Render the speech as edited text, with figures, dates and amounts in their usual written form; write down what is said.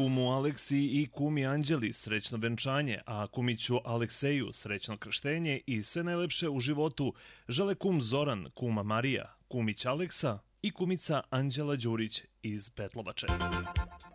kumu Aleksi i kumi Anđeli srećno venčanje, a kumiću Alekseju srećno krštenje i sve najlepše u životu žele kum Zoran, kuma Marija, kumić Aleksa i kumica Anđela Đurić iz Petlovače.